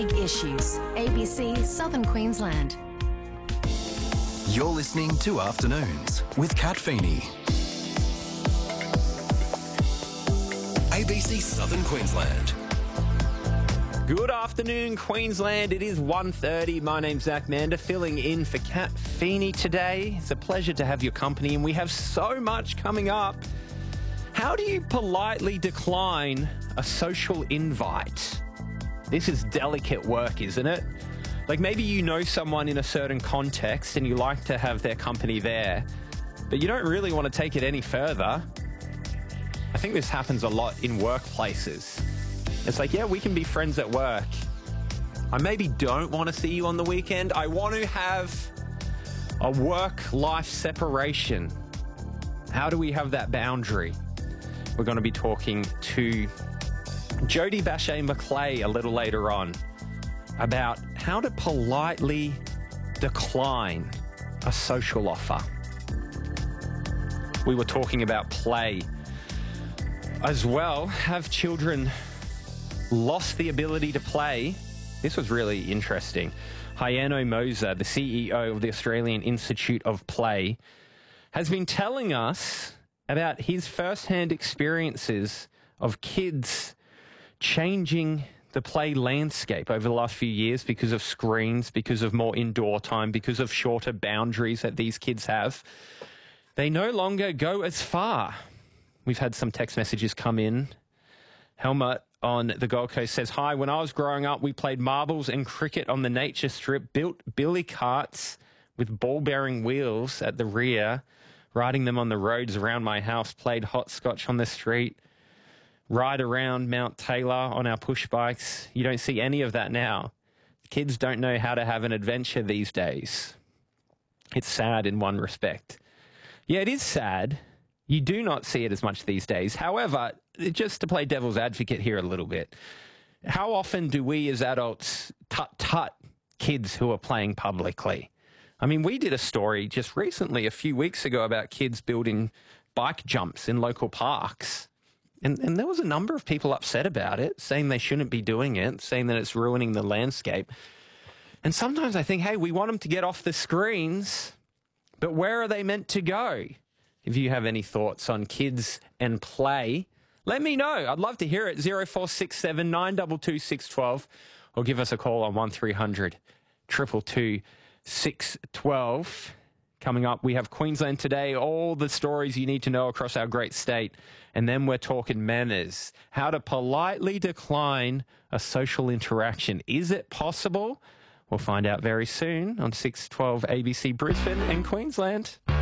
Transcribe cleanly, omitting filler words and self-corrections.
Big Issues, ABC Southern Queensland. You're listening to Afternoons with Kat Feeney. ABC Southern Queensland. Good afternoon, Queensland. It is 1:30. My name's Zach Mander, filling in for Kat Feeney today. It's a pleasure to have your company, and we have so much coming up. How do you politely decline a social invite? This is delicate work, isn't it? Like, maybe you know someone in a certain context and you like to have their company there, but you don't really want to take it any further. I think this happens a lot in workplaces. It's like, yeah, we can be friends at work. I maybe don't want to see you on the weekend. I want to have a work-life separation. How do we have that boundary? We're going to be talking to Jodie Bache-Macleay a little later on about how to politely decline a social offer. We were talking about play as well. Have children lost the ability to play? This was really interesting. Hayano Moser, the CEO of the Australian Institute of Play, has been telling us about his first-hand experiences of kids changing the play landscape over the last few years because of screens, because of more indoor time, because of shorter boundaries that these kids have. They no longer go as far. We've had some text messages come in. Helmut on the Gold Coast says, "Hi, when I was growing up, we played marbles and cricket on the nature strip, built billy carts with ball-bearing wheels at the rear, riding them on the roads around my house, played hopscotch on the street, ride around Mount Taylor on our push bikes. You don't see any of that now. Kids don't know how to have an adventure these days." It's sad in one respect. Yeah, it is sad. You do not see it as much these days. However, just to play devil's advocate here a little bit, how often do we as adults tut kids who are playing publicly? I mean, we did a story just recently, a few weeks ago, about kids building bike jumps in local parks. And there was a number of people upset about it, saying they shouldn't be doing it, saying that it's ruining the landscape. And sometimes I think, hey, we want them to get off the screens, but where are they meant to go? If you have any thoughts on kids and play, let me know. I'd love to hear it. 0467 922 612, or give us a call on 1300 222 612. Coming up, we have Queensland Today, all the stories you need to know across our great state. And then we're talking manners, how to politely decline a social interaction. Is it possible? We'll find out very soon on 612 ABC Brisbane and Queensland.